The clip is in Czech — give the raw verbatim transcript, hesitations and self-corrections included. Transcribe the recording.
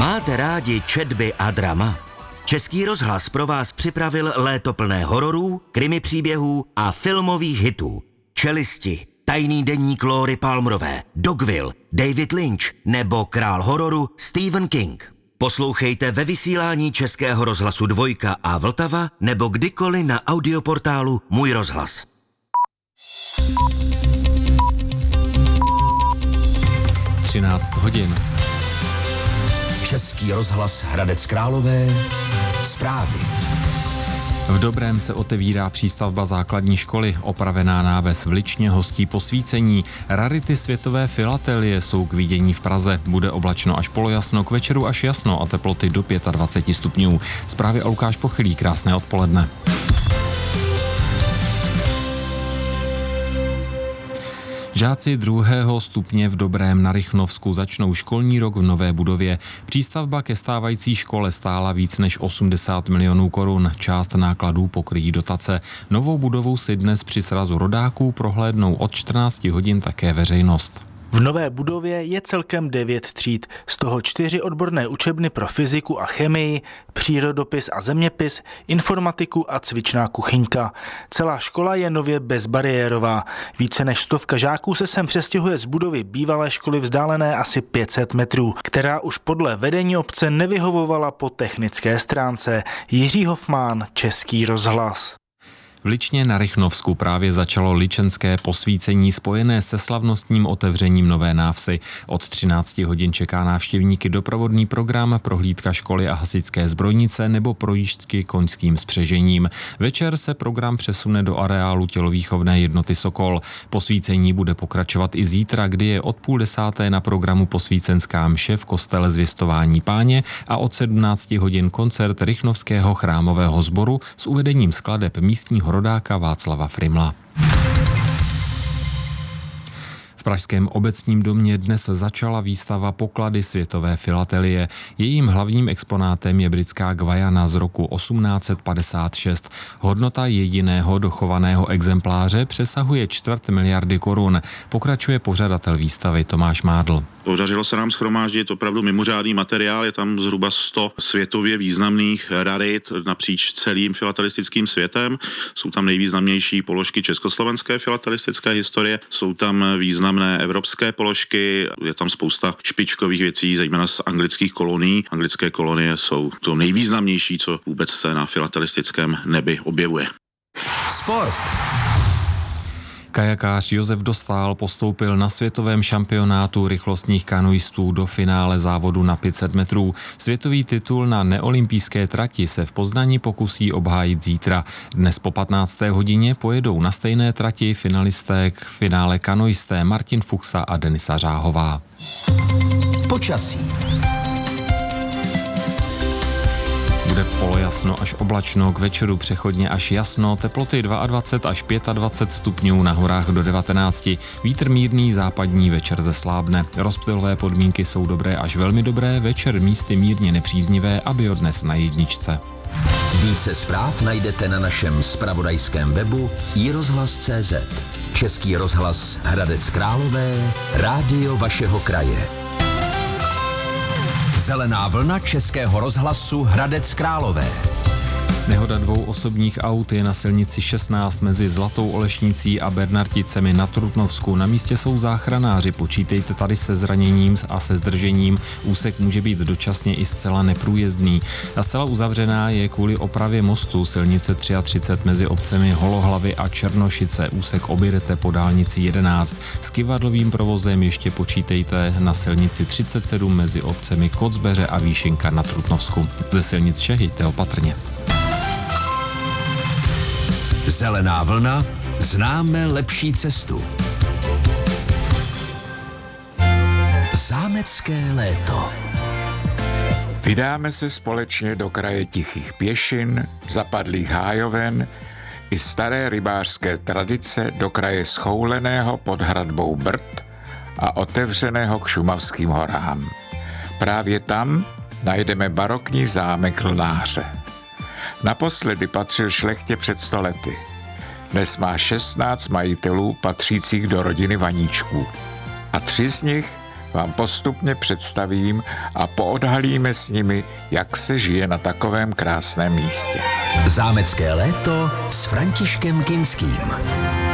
Máte rádi četby a drama? Český rozhlas pro vás připravil léto plné hororů, krimi příběhů a filmových hitů. Čelisti, Tajný deník Lóry Palmerové, Dogville, David Lynch nebo král hororu Stephen King. Poslouchejte ve vysílání Českého rozhlasu Dvojka a Vltava nebo kdykoliv na audioportálu Můj rozhlas. třináct hodin. Český rozhlas Hradec Králové. Zprávy. V Dobrém se otevírá přístavba základní školy, opravená náves v Ličně hostí posvícení. Rarity světové filatelie jsou k vidění v Praze. Bude oblačno až polojasno, k večeru až jasno a teploty do dvacet pět stupňů. Zprávy a Lukáš Pochylý, krásné odpoledne. Žáci druhého stupně v Dobrém na Rychnovsku začnou školní rok v nové budově. Přístavba ke stávající škole stála víc než osmdesát milionů korun. Část nákladů pokryjí dotace. Novou budovu si dnes při srazu rodáků prohlédnou od čtrnácti hodin také veřejnost. V nové budově je celkem devět tříd, z toho čtyři odborné učebny pro fyziku a chemii, přírodopis a zeměpis, informatiku a cvičná kuchyňka. Celá škola je nově bezbariérová. Více než stovka žáků se sem přestěhuje z budovy bývalé školy vzdálené asi pět set metrů, která už podle vedení obce nevyhovovala po technické stránce. Jiří Hofmán, Český rozhlas. V Ličně na Rychnovsku právě začalo ličenské posvícení spojené se slavnostním otevřením nové návsi. Od třinácti hodin čeká návštěvníky doprovodný program, prohlídka školy a hasičské zbrojnice nebo projížďky koňským spřežením. Večer se program přesune do areálu tělovýchovné jednoty Sokol. Posvícení bude pokračovat i zítra, kdy je od půl desáté na programu posvícenská mše v kostele Zvěstování Páně a od sedmnácti hodin koncert Rychnovského chrámového sboru s uvedením skladeb místního rodáka Václava Frimla. V pražském obecním domě dnes začala výstava Poklady světové filatelie. Jejím hlavním exponátem je britská Guyana z roku osmnáct set padesát šest. Hodnota jediného dochovaného exempláře přesahuje čtvrt miliardy korun. Pokračuje pořadatel výstavy Tomáš Mádl. Podařilo se nám shromáždit opravdu mimořádný materiál, je tam zhruba sto světově významných rarit napříč celým filatelistickým světem. Jsou tam nejvýznamnější položky československé filatelistické historie, jsou tam významné evropské položky, je tam spousta špičkových věcí, zejména z anglických kolonií. Anglické kolonie jsou to nejvýznamnější, co vůbec se na filatelistickém nebi objevuje. Sport. Kajakář Josef Dostál postoupil na světovém šampionátu rychlostních kanoistů do finále závodu na pět set metrů. Světový titul na neolympijské trati se v Poznani pokusí obhájit zítra. Dnes po patnácté hodině pojedou na stejné trati finalisté k finále kanoisté Martin Fuchsa a Denisa Řáhová. Počasí. Bude polojasno až oblačno, k večeru přechodně až jasno, teploty dvacet dva až dvacet pět stupňů, na horách do devatenáct. Vítr mírný, západní, večer zeslábne. Rozptylové podmínky jsou dobré až velmi dobré, večer místy mírně nepříznivé a bio dnes na jedničce. Více zpráv najdete na našem zpravodajském webu i rozhlas tečka cé zet. Český rozhlas Hradec Králové, rádio vašeho kraje. Zelená vlna Českého rozhlasu Hradec Králové. Nehoda dvou osobních aut je na silnici šestnáct mezi Zlatou Olešnicí a Bernarticemi na Trutnovsku. Na místě jsou záchranáři, počítejte tady se zraněním a se zdržením. Úsek může být dočasně i zcela neprůjezdný. A zcela uzavřená je kvůli opravě mostu silnice třicet tři mezi obcemi Holohlavy a Černošice. Úsek objedete po dálnici jedenáct. S kyvadlovým provozem ještě počítejte na silnici třicet sedm mezi obcemi Kocbeře a Výšinka na Trutnovsku. Ze silnic šehejte opatrně. Zelená vlna, známe lepší cestu. Zámecké léto. Vydáme se společně do kraje tichých pěšin, zapadlých hájoven i staré rybářské tradice do kraje schouleného pod hradbou Brd a otevřeného k Šumavským horám. Právě tam najdeme barokní zámek Lnáře. Naposledy patřil šlechtě před sto lety. Dnes má šestnáct majitelů patřících do rodiny Vaníčků. A tři z nich vám postupně představím a poodhalíme s nimi, jak se žije na takovém krásném místě. Zámecké léto s Františkem Kinským.